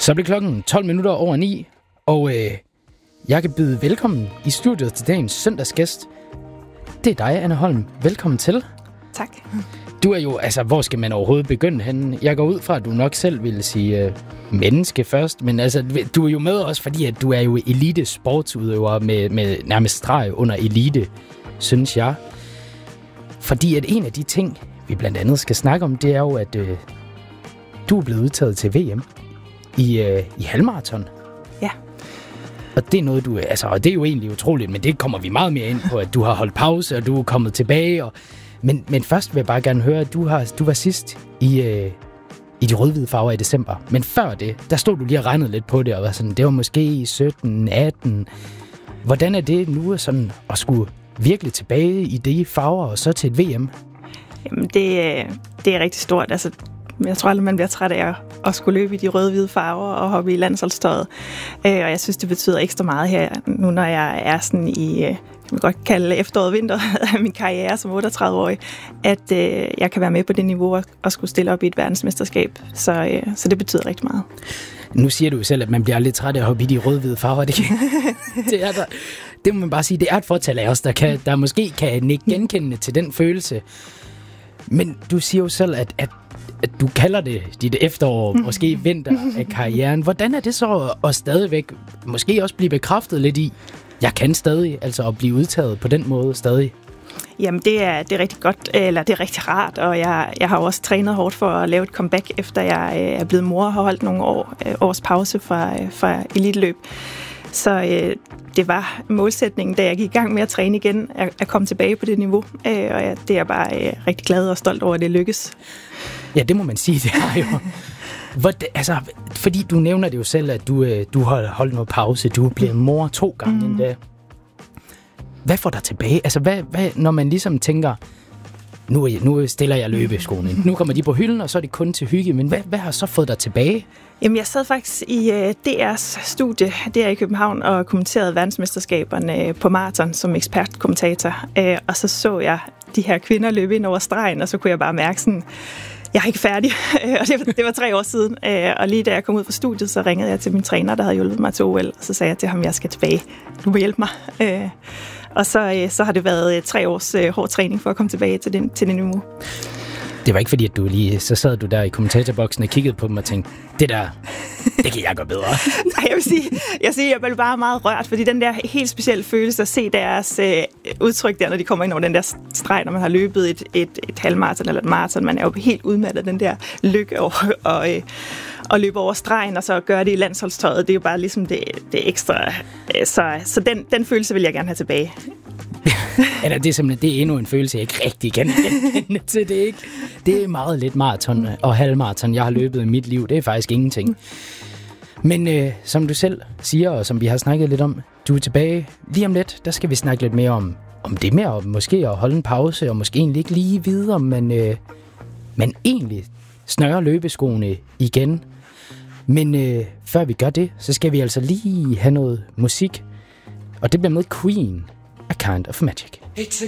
Så bliver klokken 9:12, og jeg kan byde velkommen i studiet til dagens søndagsgæst. Det er dig, Anne Holm. Velkommen til. Tak. Du er jo, altså, hvor skal man overhovedet begynde henne? Jeg går ud fra, at du nok selv ville sige menneske først, men altså, du er jo med også, fordi at du er jo elite sportsudøver med nærmest streg under elite, synes jeg. Fordi at en af de ting, vi blandt andet skal snakke om, det er jo, at du er blevet udtaget til VM i halvmaraton. Ja. Og det er noget, og det er jo egentlig utroligt, men det kommer vi meget mere ind på, at du har holdt pause, og du er kommet tilbage. Men først vil jeg bare gerne høre, at du var sidst i de rød-hvide farver i december. Men før det, der stod du lige og regnede lidt på det, og var sådan, det var måske 17, 18. Hvordan er det nu sådan at skulle virkelig tilbage i de farver, og så til et VM? Jamen, det er rigtig stort. Altså, jeg tror aldrig, man bliver træt af at skulle løbe i de røde-hvide farver og hoppe i landsholdstøjet. Og jeg synes, det betyder ekstra meget her, nu når jeg er sådan i, kan man godt kalde efteråret vinter af min karriere som 38-årig, at jeg kan være med på det niveau og skulle stille op i et verdensmesterskab. Så det betyder rigtig meget. Nu siger du jo selv, at man bliver lidt træt af at hoppe i de røde-hvide farver. Det må man bare sige, det er et fortal af os, der måske kan nikke genkendende til den følelse. Men du siger jo selv, at du kalder det dit efterår, måske vinter af karrieren. Hvordan er det så at stadigvæk, måske også blive bekræftet lidt i, jeg kan stadig, altså at blive udtaget på den måde stadig? Jamen, det er rigtig godt, eller det er rigtig rart, og jeg har også trænet hårdt for at lave et comeback, efter jeg er blevet mor og har holdt nogle års pause fra eliteløb. Så det var målsætningen, da jeg gik i gang med at træne igen, at komme tilbage på det niveau, og det er jeg bare rigtig glad og stolt over, at det lykkes. Ja, det må man sige, det er jo. Fordi du nævner det jo selv, at du har holdt noget pause, du er blevet mor 2 gange endda. Hvad får dig tilbage? Altså, hvad, når man ligesom tænker, nu stiller jeg løbeskoene ind. Nu kommer de på hylden, og så er det kun til hygge. Men hvad har så fået dig tilbage? Jamen, jeg sad faktisk i DR's studie, der i København, og kommenterede verdensmesterskaberne på maraton som ekspertkommentator. Og så jeg de her kvinder løbe ind over stregen, og så kunne jeg bare mærke sådan, jeg er ikke færdig. Og det var 3 år siden. Og lige da jeg kom ud fra studiet, så ringede jeg til min træner, der havde hjulpet mig til OL. Og så sagde jeg til ham, jeg skal tilbage. Du må hjælpe mig. Og så har det været 3 års hård træning for at komme tilbage til det niveau. Det var ikke fordi, at så sad du der i kommentatorboksen og kiggede på dem og tænkte, det kan jeg gøre bedre. Nej, jeg blev bare meget rørt, fordi den der helt specielle følelse at se deres udtryk der, når de kommer ind over den der streg, når man har løbet et halvmaraton eller et maraton, man er jo helt udmattet den der lykke over og løbe over stregen, og så gøre det i landsholdstøjet. Det er jo bare ligesom det ekstra. Så den følelse vil jeg gerne have tilbage. Eller det er simpelthen, det er endnu en følelse, jeg ikke rigtig kan genkende til. Det er meget lidt maraton og halvmaraton, jeg har løbet i mit liv. Det er faktisk ingenting. Men som du selv siger, og som vi har snakket lidt om, du er tilbage lige om lidt. Der skal vi snakke lidt mere om det med at måske at holde en pause, og måske egentlig ikke lige videre, men egentlig snøre løbeskoene igen. Men før vi gør det, så skal vi altså lige have noget musik. Og det bliver med Queen, A Kind of Magic.